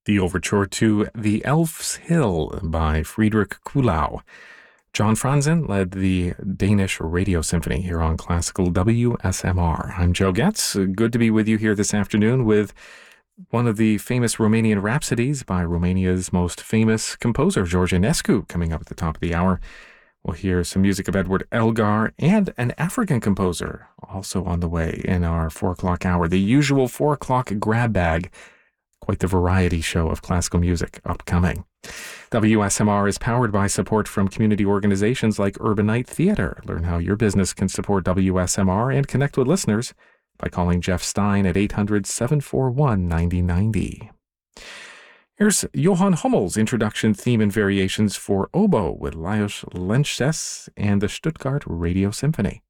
the overture to The Elf's Hill by Friedrich Kuhlau. John Franzen led the Danish Radio Symphony here on Classical WSMR. I'm Joe Getz. Good to be with you here this afternoon with one of the famous Romanian rhapsodies by Romania's most famous composer, George Enescu, coming up at the top of the hour. We'll hear some music of Edward Elgar and an African composer also on the way in our 4 o'clock hour. The usual 4 o'clock grab bag. Quite the variety show of classical music upcoming. WSMR is powered by support from community organizations like Urbanite Theater. Learn how your business can support WSMR and connect with listeners by calling Jeff Stein at 800-741-9090. Here's Johann Hummel's introduction theme and variations for oboe with Lajos Lences and the Stuttgart Radio Symphony.